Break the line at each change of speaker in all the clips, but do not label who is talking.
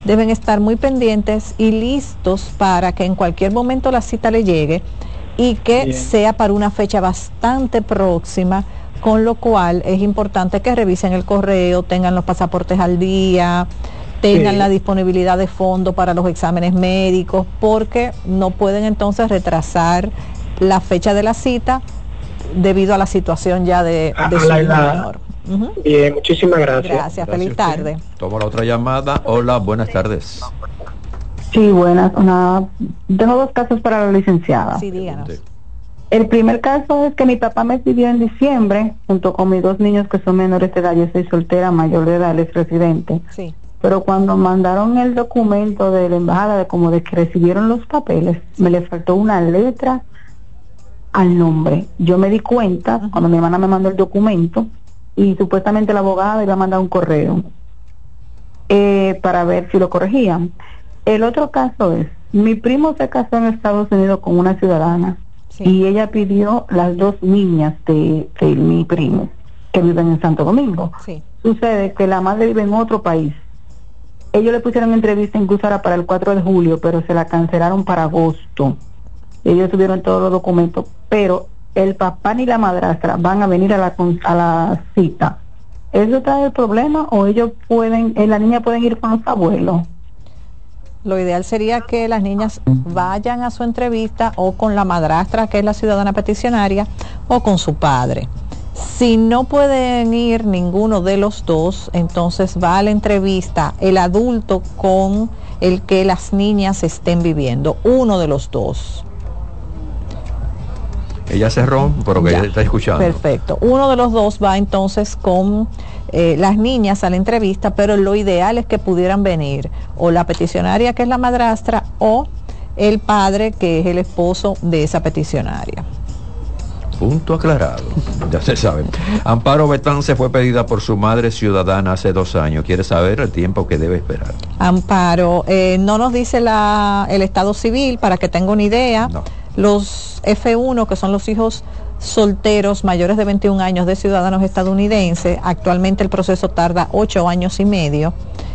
deben estar muy pendientes y listos para que en cualquier momento la cita le llegue y que
Bien.
sea para una fecha bastante próxima, con lo cual es importante que revisen el correo, tengan los pasaportes al día, tengan
Sí.
la disponibilidad de fondo para los exámenes médicos, porque no pueden entonces retrasar la fecha de la cita debido a la situación ya de
A
su
la
hijo
edad.
menor. Ujú.
Bien, muchísimas gracias.
Gracias, feliz tarde.
Tomo la otra llamada. Hola, buenas tardes.
Sí, buenas. Tengo dos casos para la licenciada.
Sí, díganos.
El primer caso es que mi papá me pidió en diciembre, junto con mis dos niños que son menores de edad, yo soy soltera, mayor de edad, él es residente.
Sí.
Pero cuando mandaron el documento de la embajada, como de que recibieron los papeles, me le faltó una letra al nombre. Yo me di cuenta cuando mi hermana me mandó el documento y supuestamente la abogada iba a mandar un correo para ver si lo corregían. El otro caso es, mi primo se casó en Estados Unidos con una ciudadana y ella pidió las dos niñas de mi primo que viven en Santo Domingo.
Sí.
Sucede que la madre vive en otro país. Ellos le pusieron entrevista incluso era para el 4 de julio, pero se la cancelaron para agosto. Ellos tuvieron todos los documentos, pero el papá ni la madrastra van a venir a la cita. ¿Eso trae el problema o ellos pueden, la niña pueden ir con los abuelos?
Lo ideal sería que las niñas vayan a su entrevista o con la madrastra, que es la ciudadana peticionaria, o con su padre. Si no pueden ir ninguno de los dos, entonces va a la entrevista el adulto con el que las niñas estén viviendo, uno de los dos.
Ella cerró, pero que
Ya.
ella está escuchando.
Perfecto. Uno de los dos va entonces con las niñas a la entrevista, pero lo ideal es que pudieran venir o la peticionaria, que es la madrastra, o el padre, que es el esposo de esa peticionaria.
Punto aclarado. Ya se sabe. Amparo Betance fue pedida por su madre ciudadana hace 2 años. Quiere saber el tiempo que debe esperar.
Amparo, no nos dice el estado civil para que tenga una idea.
No.
Los F1, que son los hijos solteros mayores de 21 años de ciudadanos estadounidenses, actualmente el proceso tarda 8 años y medio.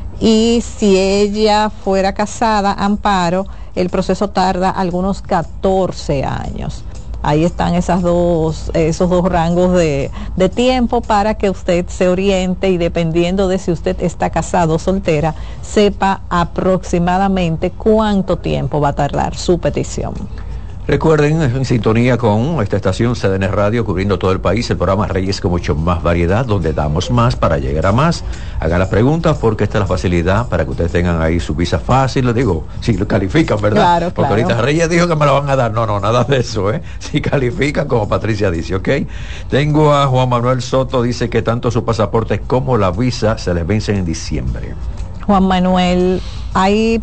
Y si ella fuera casada, Amparo, el proceso tarda algunos 14 años. Ahí están esos dos rangos de tiempo para que usted se oriente y dependiendo de si usted está casado o soltera, sepa aproximadamente cuánto tiempo va a tardar su petición.
Recuerden, en sintonía con esta estación CDN Radio, cubriendo todo el país, el programa Reyes con mucho más variedad, donde damos más para llegar a más. Hagan las preguntas porque esta es la facilidad para que ustedes tengan ahí su visa fácil. Les digo, si lo califican, ¿verdad?
Claro,
porque
claro.
ahorita Reyes dijo que me la van a dar. No, nada de eso, ¿eh? Si califican, como Patricia dice, ¿ok? Tengo a Juan Manuel Soto, dice que tanto su pasaporte como la visa se les vencen en diciembre.
Juan Manuel, hay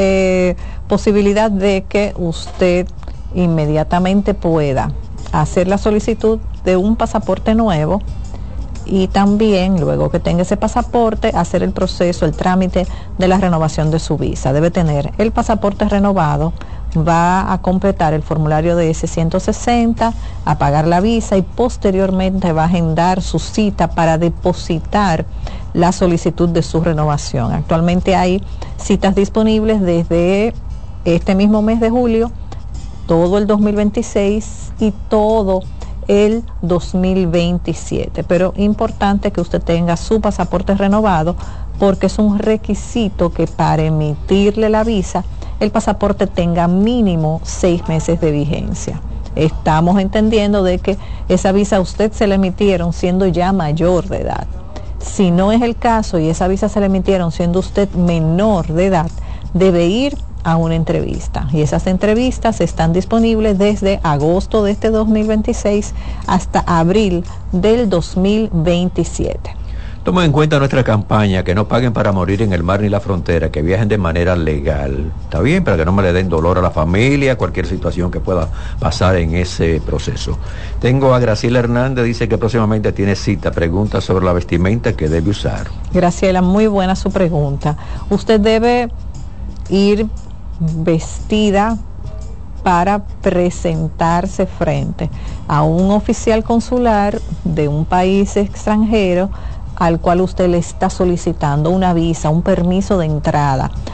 posibilidad de que usted inmediatamente pueda hacer la solicitud de un pasaporte nuevo y también luego que tenga ese pasaporte hacer el proceso, el trámite de la renovación de su visa. Debe tener el pasaporte renovado, va a completar el formulario de S-160, a pagar la visa y posteriormente va a agendar su cita para depositar la solicitud de su renovación. Actualmente hay citas disponibles desde este mismo mes de julio, todo el 2026 y todo el 2027, pero importante que usted tenga su pasaporte renovado porque es un requisito que para emitirle la visa el pasaporte tenga mínimo 6 meses de vigencia. Estamos entendiendo de que esa visa a usted se le emitieron siendo ya mayor de edad. Si no es el caso y esa visa se le emitieron siendo usted menor de edad, debe ir a una entrevista y esas entrevistas están disponibles desde agosto de este 2026 hasta abril del 2027.
Tomen en cuenta nuestra campaña, que no paguen para morir en el mar ni la frontera, que viajen de manera legal. ¿Está bien? Para que no me le den dolor a la familia, cualquier situación que pueda pasar en ese proceso. Tengo a Graciela Hernández, dice que próximamente tiene cita, pregunta sobre la vestimenta que debe usar.
Graciela, muy buena su pregunta. Usted debe ir vestida para presentarse frente a un oficial consular de un país extranjero al cual usted le está solicitando una visa, un permiso de entrada